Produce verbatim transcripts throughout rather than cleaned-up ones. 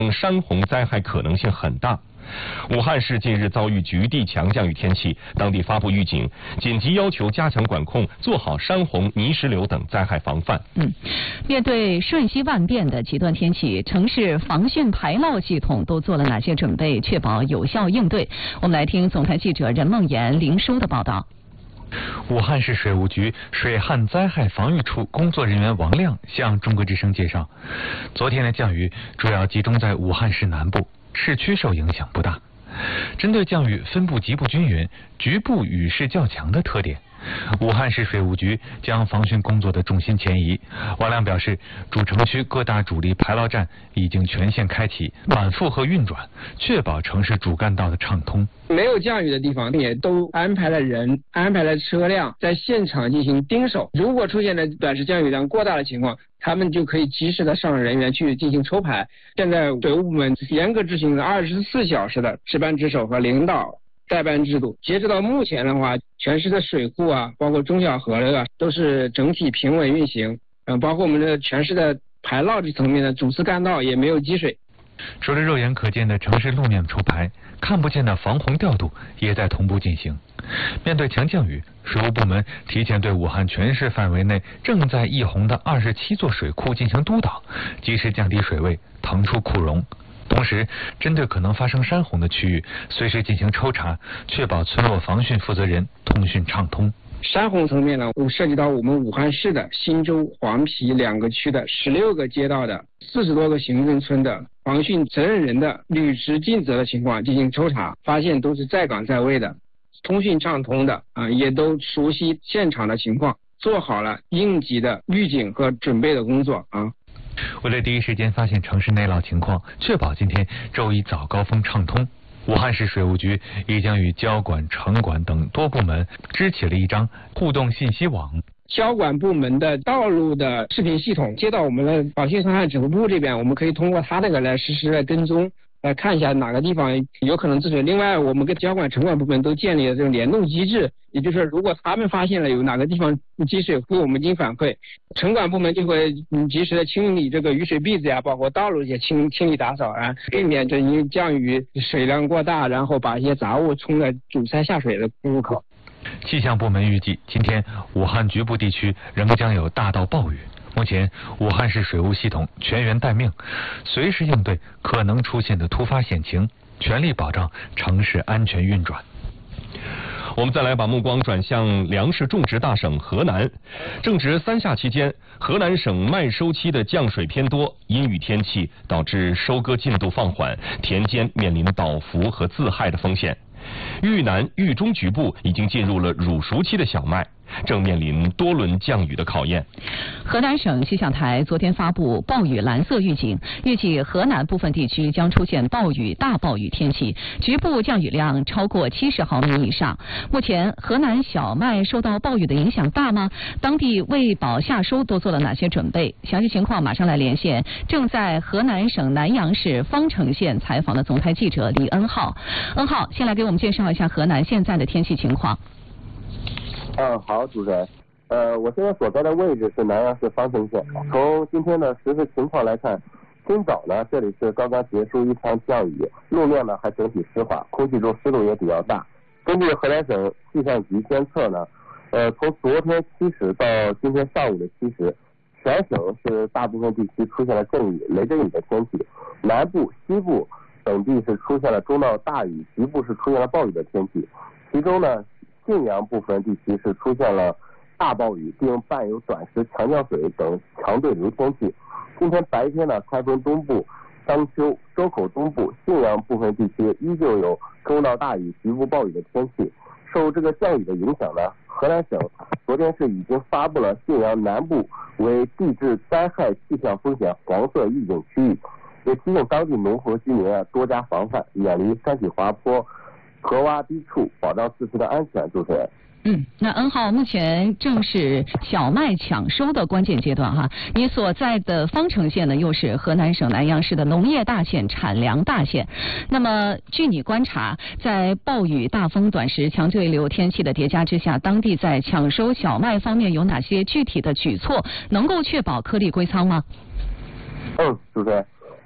山洪灾害可能性很大。武汉市近日遭遇局地强降雨天气，当地发布预警，紧急要求加强管控，做好山洪、泥石流等灾害防范。 嗯，面对瞬息万变的极端天气，城市防汛排涝系统都做了哪些准备，确保有效应对？我们来听总台记者任梦妍、林舒的报道。 武汉市水务局水旱灾害防御处工作人员王亮向中国之声介绍，昨天的降雨主要集中在武汉市南部，市区受影响不大。针对降雨分布极不均匀、局部雨势较强的特点，武汉市水务局将防汛工作的重心前移。王亮表示，主城区各大主力排涝站已经全线开启，满负荷运转，确保城市主干道的畅通。 没有降雨的地方也都安排了人、安排了车辆在现场进行盯守。如果出现了短时降雨量过大的情况，他们就可以及时的上人员去进行抽排。现在水务部门严格执行了二十四小时的值班值守和领导代班制度。截止到目前的话，全市的水库啊，包括中小河流啊，都是整体平稳运行。嗯，包括我们的全市的排涝这层面的主次干道也没有积水。 除了肉眼可见的城市路面抽排，看不见的防洪调度也在同步进行。面对强降雨，水务部门提前对武汉全市范围内正在溢洪的二十七座水库进行督导，及时降低水位，腾出库容。同时，针对可能发生山洪的区域，随时进行抽查，确保村落防汛负责人通讯畅通。 山洪层面呢，涉及到我们武汉市的新洲、黄陂两个区的十六个街道的四十多个行政村的防汛责任人的履职尽责的情况进行抽查，发现都是在岗在位的，通讯畅通的啊，也都熟悉现场的情况，做好了应急的预警和准备的工作啊。 为了第一时间发现城市内涝情况，确保今天周一早高峰畅通，武汉市水务局已将与交管、城管等多部门支起了一张互动信息网。 交管部门的道路的视频系统接到我们的保汛伤害指挥部这边，我们可以通过它那个来实时的跟踪，来看一下哪个地方有可能治水。另外，我们跟交管、城管部门都建立了这种联动机制，也就是说，如果他们发现了有哪个地方积水，会我们进行反馈，城管部门就会嗯及时的清理这个雨水篦子呀，包括道路也清清理打扫啊，避免这因为降雨水量过大，然后把一些杂物冲在堵塞下水的入口。 气象部门预计，今天武汉局部地区仍将有大到暴雨。目前，武汉市水务系统全员待命，随时应对可能出现的突发险情，全力保障城市安全运转。 我们再来把目光转向粮食种植大省河南。正值三夏期间，河南省麦收期的降水偏多，阴雨天气导致收割进度放缓，田间面临倒伏和自害的风险。豫南、豫中局部已经进入了乳熟期的小麦，正面临多轮降雨的考验。 河南省气象台昨天发布暴雨蓝色预警，预计河南部分地区将出现暴雨、大暴雨天气，局部降雨量超过七十毫米以上。目前，河南小麦受到暴雨的影响大吗？当地为保夏收都做了哪些准备？详细情况马上来连线正在河南省南阳市方城县采访的总台记者李恩浩。恩浩，先来给我们介绍一下河南现在的天气情况。 嗯，好，主持人。呃，我现在所在的位置是南阳市方城县。从今天的实时情况来看，今早呢，这里是刚刚结束一场降雨，路面呢还整体湿滑，空气中湿度也比较大。根据河南省气象局监测呢，呃，从昨天七时到今天上午的七时，全省是大部分地区出现了阵雨、雷阵雨的天气，南部、西部等地是出现了中到大雨，局部是出现了暴雨的天气。其中呢，晋阳部分地区是出现了大暴雨，并伴有短时强降水等强对流天气。今天白天呢，开封东部、商丘、周口东部、信阳部分地区依旧有中到大雨、局部暴雨的天气。受这个降雨的影响呢，河南省昨天是已经发布了信阳南部为地质灾害气象风险黄色预警区域，也提醒当地农户居民啊多加防范，远离山体滑坡、河洼低处，保障自身的安全。主持人。 嗯，那恩浩，目前正是小麦抢收的关键阶段哈。你所在的方城县呢，又是河南省南阳市的农业大县、产粮大县。那么，据你观察，在暴雨、大风、短时强对流天气的叠加之下，当地在抢收小麦方面有哪些具体的举措，能够确保颗粒归仓吗？ 嗯，主持人。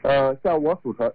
呃，像我所传